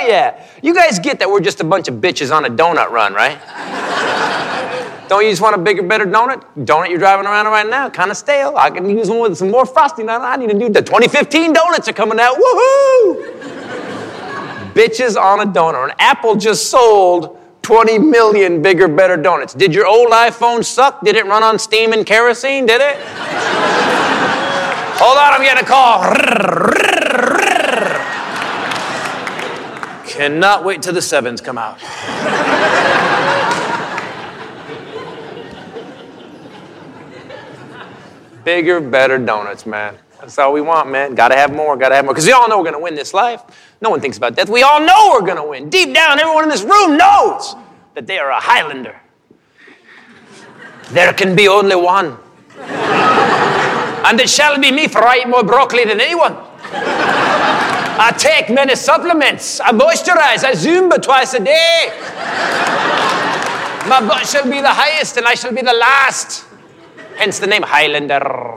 yeah. You guys get that we're just a bunch of bitches on a donut run, right? Don't you just want a bigger, better donut? Donut you're driving around right now, kind of stale. I can use one with some more frosting on it. I need to do the 2015 donuts are coming out. Woohoo! Bitches on a donut. And Apple just sold 20 million bigger, better donuts. Did your old iPhone suck? Did it run on steam and kerosene? Did it? Hold on, I'm getting a call. Cannot wait till the 7s come out. Bigger, better donuts, man. That's all we want, man. Gotta have more, gotta have more. Because we all know we're gonna win this life. No one thinks about death. We all know we're gonna win. Deep down, everyone in this room knows that they are a Highlander. There can be only one. And it shall be me, for I eat more broccoli than anyone. I take many supplements. I moisturize. I Zumba twice a day. My butt shall be the highest and I shall be the last. Hence the name Highlander.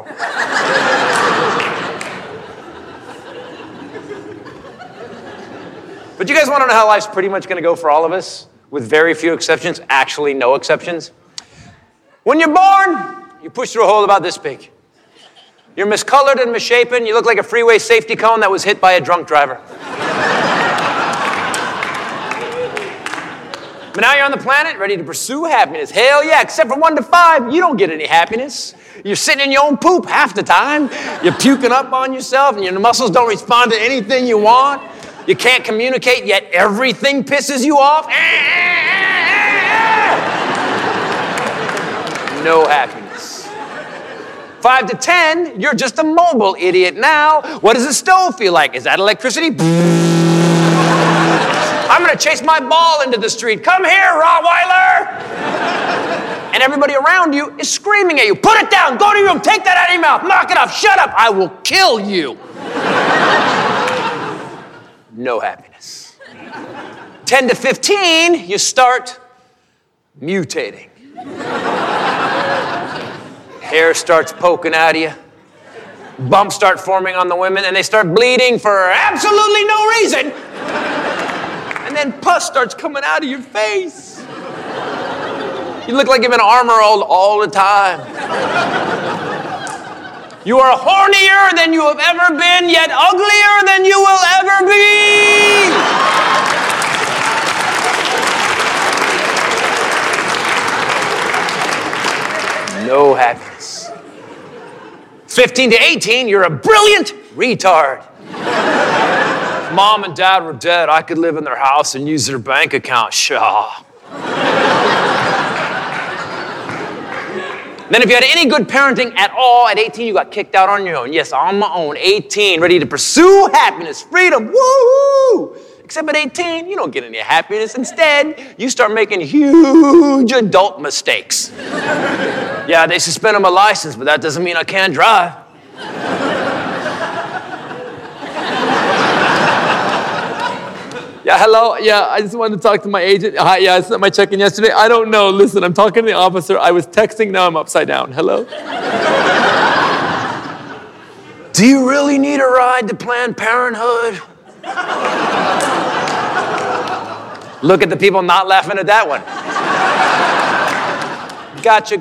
But you guys want to know how life's pretty much going to go for all of us? With very few exceptions, actually no exceptions. When you're born, you push through a hole about this big. You're miscolored and misshapen. You look like a freeway safety cone that was hit by a drunk driver. But now you're on the planet, ready to pursue happiness. Hell yeah, except from 1 to 5, you don't get any happiness. You're sitting in your own poop half the time. You're puking up on yourself, and your muscles don't respond to anything you want. You can't communicate, yet everything pisses you off. No happiness. 5 to 10, you're just a mobile idiot now. What does a stove feel like? Is that electricity? I'm going to chase my ball into the street. Come here, Rottweiler! And everybody around you is screaming at you. Put it down. Go to your room. Take that out of your mouth. Knock it off. Shut up. I will kill you. No happiness. 10 to 15, you start mutating. Hair starts poking out of you. Bumps start forming on the women, and they start bleeding for absolutely no reason. And then pus starts coming out of your face. You look like you've been armor all the time. You are hornier than you have ever been, yet uglier than you will ever be. No happiness. 15 to 18, you're a brilliant retard. Mom and dad were dead. I could live in their house and use their bank account. Shaw. Then if you had any good parenting at all, at 18, you got kicked out on your own. Yes, on my own. 18, ready to pursue happiness, freedom, woo-hoo! Except at 18, you don't get any happiness. Instead, you start making huge adult mistakes. Yeah, they suspended my license, but that doesn't mean I can't drive. Yeah, hello? Yeah, I just wanted to talk to my agent. Hi, yeah, I sent my check in yesterday. I don't know. Listen, I'm talking to the officer. I was texting, now I'm upside down. Hello? Do you really need a ride to Planned Parenthood? Look at the people not laughing at that one. Gotcha.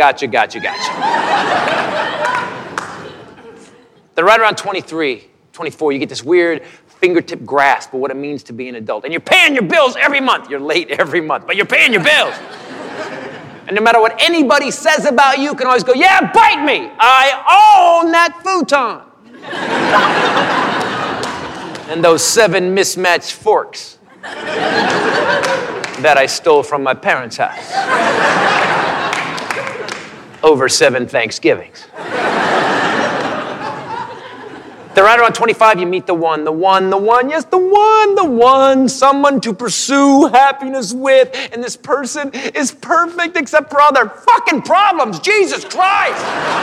Then right around 23, 24, you get this weird fingertip grasp of what it means to be an adult. And you're paying your bills every month. You're late every month, but you're paying your bills. And no matter what anybody says about you, you can always go, yeah, bite me. I own that futon. And those 7 mismatched forks that I stole from my parents' house over 7 Thanksgivings. Then right around 25, you meet the one, yes, the one, someone to pursue happiness with, and this person is perfect except for all their fucking problems. Jesus Christ!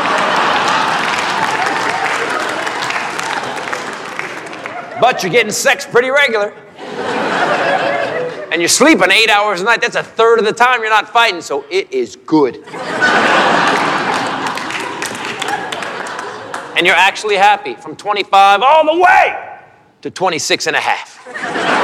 But you're getting sex pretty regular. And you're sleeping 8 hours a night. That's 1/3 of the time you're not fighting, so it is good. And you're actually happy from 25 all the way to 26 and a half.